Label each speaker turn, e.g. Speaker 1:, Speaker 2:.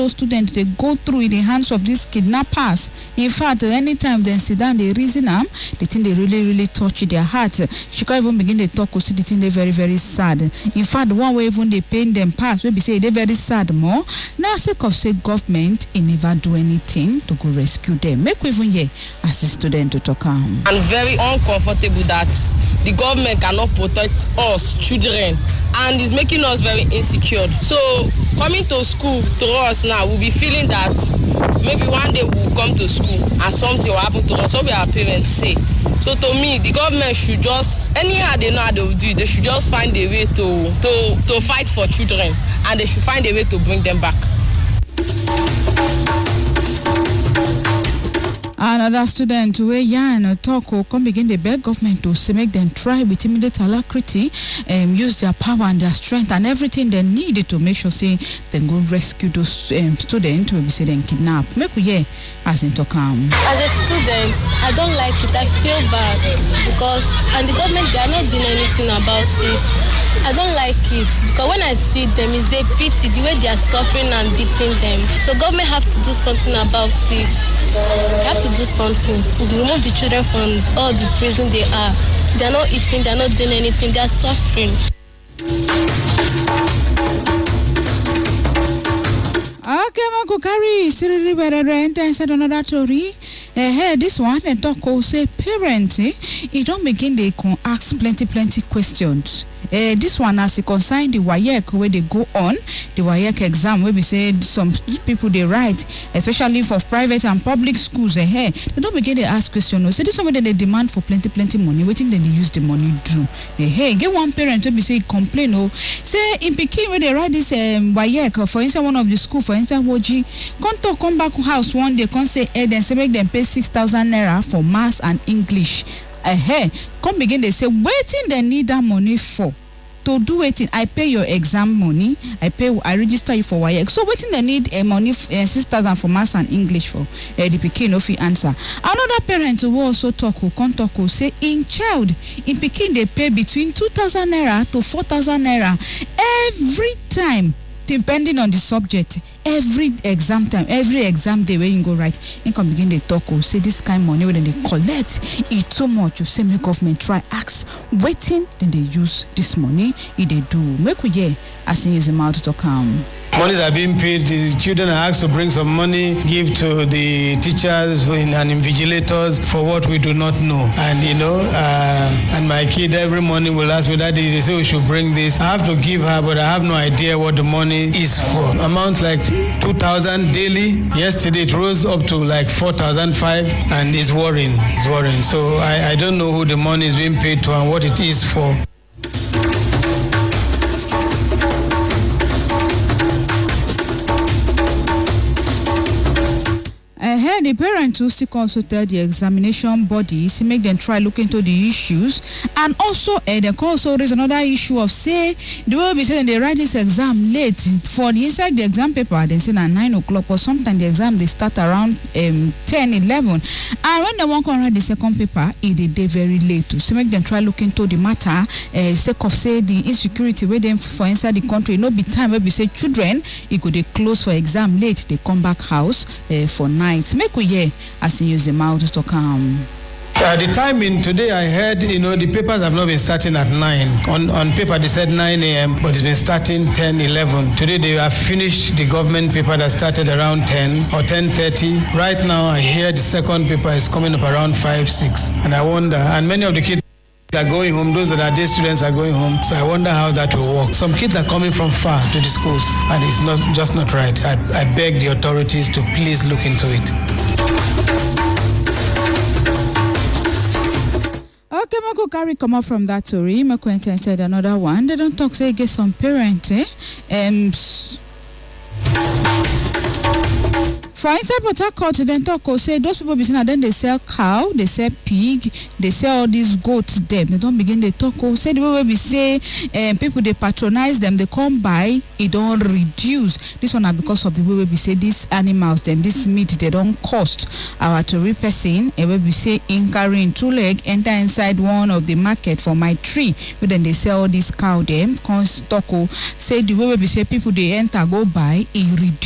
Speaker 1: those students they go through in the hands of these kidnappers. In fact, anytime they sit down, they reason them, the thing they really touch their heart. She can't even begin to talk because the thing they very sad. In fact, the one way even they pain them past, we be say they very sad more. Now sake of say government it never do anything to go rescue them. Make we even hear as a student to talk on.
Speaker 2: I'm very uncomfortable that the government cannot protect us children and is making us very insecure. So coming to school to us now, we'll be feeling that maybe one day we'll come to school and something will happen to us. So we our parents say. So to me, the government should just, anyhow they know how they will do it, they should just find a way to fight for children, and they should find a way to bring them back.
Speaker 1: Another student where Yan talk come begin the beg government to make them try with immediate alacrity use their power and their strength and everything they need to make sure say they go rescue those students will be say them kidnap. Make we hear as in talk.
Speaker 3: As a student, I don't like it. I feel bad because and the government they are not doing anything about it. I don't like it because when I see them, it's a pity the way they are suffering and beating them. So government have to do something about it. They have to do something to remove the children from all the prison they are. They are not eating, they are not doing anything, they are suffering.
Speaker 1: Okay, Marco carry Siri Berenta and said another story. This one and talk say parents it don't begin they can ask plenty questions. This one as it concern the WAEC where they go on the WAEC exam where we said some people they write, especially for private and public schools. They don't begin they ask questions. So this one they demand for plenty money. Waiting then they use the money do. Get one parent to be say complain say in Peking where they write this WAEC for instance one of the school for instance Woji come back house one day come say then say make them pay 6,000 naira for maths and English. Come begin they say waiting they need that money for to do it. I pay your exam money. I register you for WAEC. So waiting they need money 6,000 for maths and English for the Peking of answer. Another parent who also talk who say in child in Peking they pay between 2,000 naira to 4,000 naira every time depending on the subject. Every exam time, every exam day when you go right, you can begin to talk say this kind of money when they collect it too much. You say make government try ask waiting, then they use this money. If they do, make we hear as in use them out to come.
Speaker 4: Monies are being paid. The children are asked to bring some money, give to the teachers and invigilators for what we do not know. And and my kid every morning will ask me, Daddy, they say we should bring this. I have to give her, but I have no idea what the money is for. Amounts like 2,000 daily. Yesterday it rose up to like 4,500, and it's worrying. So I don't know who the money is being paid to and what it is for.
Speaker 1: The parents who still also tell the examination bodies to make them try look into the issues, and also they also raise another issue of say the way we say they write this exam late for the inside the exam paper they say at 9 o'clock or sometimes the exam they start around 10-11, and when they want to write the second paper it they very late too. So make them try look into the matter sake of say the insecurity where them for inside the country no be time where we say children it could they close for exam late they come back house for night. Make we hear as you use the mouth to come.
Speaker 4: The timing today I heard the papers have not been starting at 9. On paper they said 9 a.m. but it's been starting 10-11. Today they have finished the government paper that started around 10 or 10:30. Right now I hear the second paper is coming up around 5-6, and I wonder, and many of the kids are going home, those that are day students are going home, so I wonder how that will work. Some kids are coming from far to the schools and it's not right. I beg the authorities to please look into it.
Speaker 1: Okay, Mako carry come up from that story. Mako and said another one. They don't talk say get some parents for inside Port Harcourt, then talk say those people be saying then they sell cow, they sell pig, they sell all these goats them. They don't begin they talk say the way we say people they patronize them, they come by, it don't reduce. This one are because of the way we say these animals them, this meat they don't cost. Our Tory person and we say in carrying 2 leg enter inside one of the market for my tree, but then they sell all these cow them, say the way we say people they enter go buy, it reduce.